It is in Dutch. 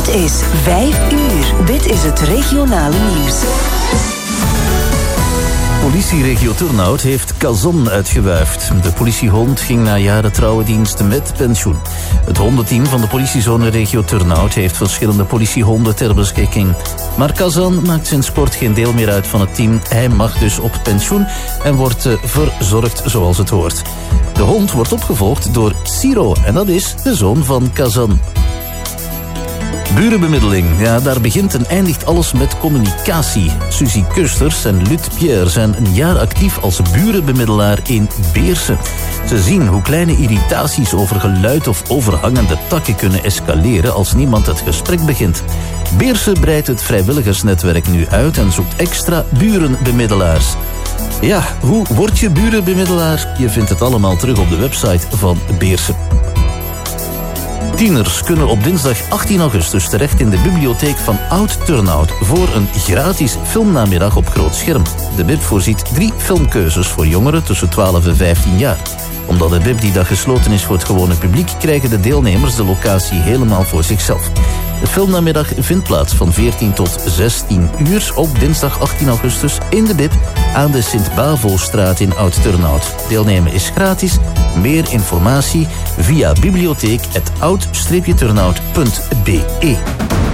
Het is 5 uur. Dit is het regionale nieuws. Politieregio Turnhout heeft Kazan uitgewuifd. De politiehond ging na jaren trouwe dienst met pensioen. Het hondenteam van de politiezone regio Turnhout heeft verschillende politiehonden ter beschikking. Maar Kazan maakt sinds kort geen deel meer uit van het team. Hij mag dus op pensioen en wordt verzorgd zoals het hoort. De hond wordt opgevolgd door Siro en dat is de zoon van Kazan. Burenbemiddeling, ja, daar begint en eindigt alles met communicatie. Suzy Kusters en Lut Pierre zijn een jaar actief als burenbemiddelaar in Beersen. Ze zien hoe kleine irritaties over geluid of overhangende takken kunnen escaleren als niemand het gesprek begint. Beersen breidt het vrijwilligersnetwerk nu uit en zoekt extra burenbemiddelaars. Ja, hoe word je burenbemiddelaar? Je vindt het allemaal terug op de website van Beersen. Tieners kunnen op dinsdag 18 augustus terecht in de bibliotheek van Oud-Turnhout voor een gratis filmnamiddag op groot scherm. De BIP voorziet 3 filmkeuzes voor jongeren tussen 12 en 15 jaar. Omdat de BIP die dag gesloten is voor het gewone publiek, krijgen de deelnemers de locatie helemaal voor zichzelf. De filmnamiddag vindt plaats van 14 tot 16 uur op dinsdag 18 augustus in de BIP aan de Sint-Bavostraat in Oud-Turnhout. Deelnemen is gratis. Meer informatie via bibliotheek@oud-turnhout.be.